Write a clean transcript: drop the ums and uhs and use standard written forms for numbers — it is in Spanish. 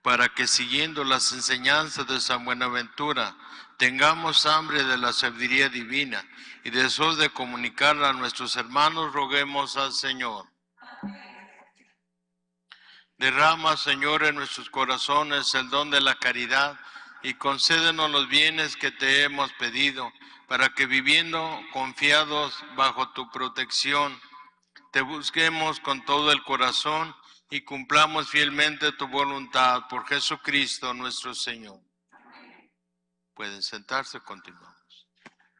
para que siguiendo las enseñanzas de San Buenaventura, tengamos hambre de la sabiduría divina y deseos de comunicarla a nuestros hermanos, roguemos al Señor. Derrama, Señor, en nuestros corazones el don de la caridad y concédenos los bienes que te hemos pedido, para que viviendo confiados bajo tu protección, te busquemos con todo el corazón y cumplamos fielmente tu voluntad por Jesucristo nuestro Señor. Pueden sentarse, continuamos.